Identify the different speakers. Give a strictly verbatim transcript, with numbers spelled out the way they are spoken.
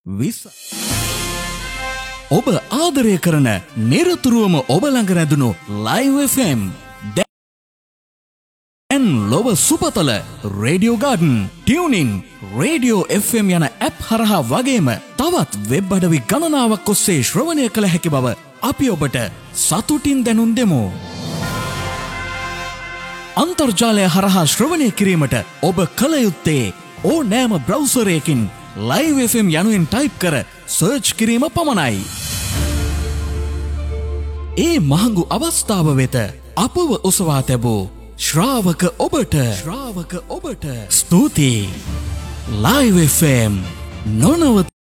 Speaker 1: විස ඔබ ආදරය කරන නිරතුරුවම ඔබ ළඟ රැඳුණු ලයිව් එෆ් එම් දැන් ලොව සුපතල radio garden tuning radio F M යන ඇප් හරහා වගේම තවත් වෙබ් අඩවි ගණනාවක් ඔස්සේ ශ්‍රවණය කළ හැකි බව අපි ඔබට සතුටින් දැනුම් දෙමු. අන්තර්ජාලය හරහා ශ්‍රවණය කිරීමට ඔබ කළ යුත්තේ ඕනෑම බ්‍රවුසරයකින් ලයිව් එෆ් එම් යනුවෙන් ටයිප් කර සර්ච් කිරීම පමණයි. ඒ මහඟු අවස්ථාව වෙත අපව ඔසවා තැබූ ශ්‍රාවක ඔබට ශ්‍රාවක ඔබට ස්තුතියි. Live F M නොනවත